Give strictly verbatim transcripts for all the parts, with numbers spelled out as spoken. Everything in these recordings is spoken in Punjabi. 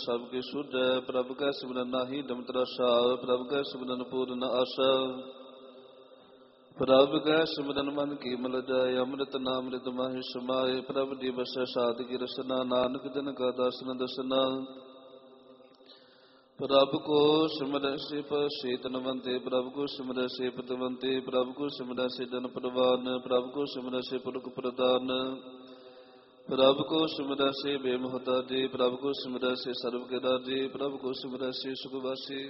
ਸਭ ਕੇ ਸੁਝੈ। ਪ੍ਰਭ ਕੈ ਸਿਮਰਨ ਨਾਹੀ ਡਮਤ ਰਸਾ। ਪ੍ਰਭ ਕੈ ਸਿਮਰਨ ਪੂਰਨ ਆਸਾ। ਪ੍ਰਭ ਕੈ ਸਿਮਰਨ ਮਨ ਕੀ ਮਲ ਜਾਏ। ਅੰਮ੍ਰਿਤ ਨਾਮ ਰਿਤ ਮਾਹਿ ਸਮਾਏ। ਪ੍ਰਭ ਦਿਵਸ ਸਾਧ ਕੀ ਰਸਨਾ। ਨਾਨਕ ਜਨ ਕਾ ਦਾਸਨ ਦਸਨਾ। ਪ੍ਰਭ ਕੋ ਸਿਮਰੈ ਸਿਪ ਸੇਤਨਵੰਤੇ। ਪ੍ਰਭ ਕੋ ਸਿਮਰੈ ਸੇ ਪਤਵੰਤੇ। ਪ੍ਰਭ ਕੋ ਸਿਮਰੈ ਸੇ ਜਨ ਪਰਵਾਨ। ਪ੍ਰਭ ਕੋ ਸਿਮਰੈ ਸੇ ਪੁਰਖ ਪ੍ਰਦਾਨ। ਪ੍ਰਭ ਕੋ ਸਿਮਰੈ ਸੇ ਬੇਮੁਹਤਾਜੀ। ਪ੍ਰਭ ਕੋ ਸਿਮਰੈ ਸੇ ਸਰਬ ਕੇ ਰਾਜੀ। ਪ੍ਰਭ ਕੋ ਸਿਮਰੈ ਸੇ ਸੁਖਵਾਸੀ।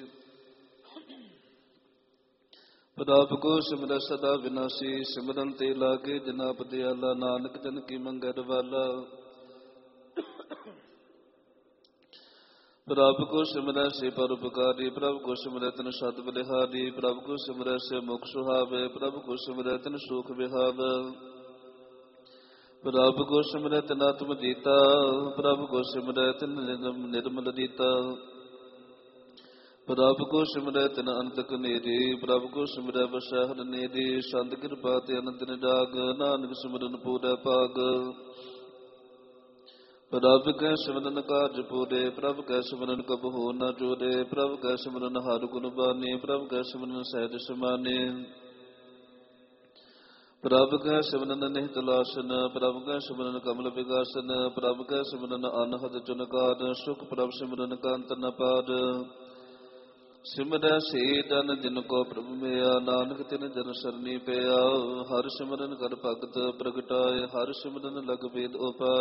ਪ੍ਰਭ ਕੋ ਸਿਮਰੈ ਸਦਾ ਵਿਨਾਸੀ। ਸਿਮਰਨ ਤੇ ਲਾਗੇ ਜਨਾਬ ਦਿਆਲਾ। ਨਾਨਕ ਜਨ ਕੀ ਮੰਗੈ ਰਵਾਲਾ। ਪ੍ਰਭ ਕੋ ਸਿਮਰੈ ਸੇ ਪਰਉਪਕਾਰੀ। ਪ੍ਰਭ ਕੋ ਸਿਮਰੈ ਤਿਨ ਸਤ ਬਲਿਹਾਰੀ। ਪ੍ਰਭ ਕੋ ਸਿਮਰੈ ਸੇ ਮੁਖ ਸੁਹਾਵੇ। ਪ੍ਰਭ ਕੋ ਸਿਮਰੈ ਤਿਨ ਸੁਖ ਵਿਹਾਵੇ। ਪ੍ਰਭ ਕੋ ਸਿਮਰੈ ਤਿਨ ਆਤਮ ਜੀਤਾ। ਪ੍ਰਭ ਕੋ ਸਿਮਰੈ ਤਿਨ ਨਿਰਮਲ ਜੀਤਾ। ਪ੍ਰਭ ਕੋ ਸਿਮਰੈ ਤਿਨ ਅੰਤਕ ਨੇਰੀ। ਪ੍ਰਭ ਕੋ ਸਿਮਰੈ ਵਸੈ ਹਰਿ ਨੇਰੀ। ਸੰਤ ਕਿਰਪਾ ਤੇ ਅਨੰਤ ਨਿਰਾਗ। ਨਾਨਕ ਸਿਮਰਨ ਪੂਰੈ ਭਾਗ। ਪ੍ਰਭ ਕੈ ਸਿਮਰਨ ਕਾਰਜ ਪੂਰੇ। ਪ੍ਰਭ ਕੈ ਸਿਮਰਨ ਕਬਹੂ ਨ ਚੂਰੇ। ਪ੍ਰਭ ਕੈ ਸਿਮਰਨ ਹਰਿ ਗੁਣ ਬਾਣੀ। ਪ੍ਰਭ ਕੈ ਸਿਮਰਨ ਸਹਿਜ ਸਮਾਨੇ। ਪ੍ਰਭ ਕੈ ਸਿਮਰਨ ਨਿਹਿਤ ਲਾਸਨ। ਪ੍ਰਭ ਕੈ ਸਿਮਰਨ ਕਮਲ ਵਿਗਾਸਨ। ਪ੍ਰਭ ਕੈ ਸਿਮਰਨ ਅਨਹਦ ਚੁਨਕਾਰ। ਸੁਖ ਪ੍ਰਭ ਸਿਮਰਨ ਕੰਤ ਨ ਪਾਰ। ਸਿਮਰੈ ਸੇ ਜਨ ਜਿਨ ਕੋ ਪ੍ਰਭ ਮਿਆ। ਨਾਨਕ ਤਿਨ ਜਨ ਸਰਣੀ ਪਿਆ। ਹਰਿ ਸਿਮਰਨ ਕਰ ਭਗਤ ਪ੍ਰਗਟਾਏ। ਹਰਿ ਸਿਮਰਨ ਲਗ ਵੇਦ ਉਪਾਏ।